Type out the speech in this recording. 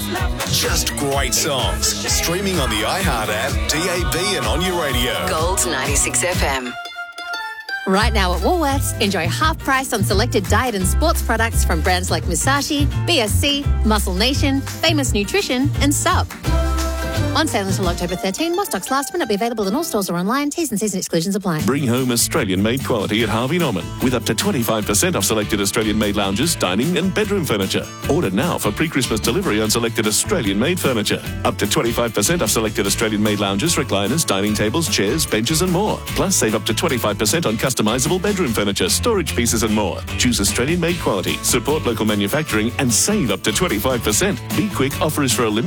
Just great songs. Streaming on the iHeart app, DAB and on your radio. Gold 96 FM. Right now at Woolworths, enjoy half price on selected diet and sports products from brands like Musashi, BSC, Muscle Nation, Famous Nutrition and Sub. On sale until October 13. More stocks last minute. Be available in all stores or online. T's and C's and exclusions apply. Bring home Australian-made quality at Harvey Norman with up to 25% off selected Australian-made lounges, dining and bedroom furniture. Order now for pre-Christmas delivery on selected Australian-made furniture. Up to 25% off selected Australian-made lounges, recliners, dining tables, chairs, benches and more. Plus, save up to 25% on customisable bedroom furniture, storage pieces and more. Choose Australian-made quality, support local manufacturing and save up to 25%. Be quick, offer is for a limited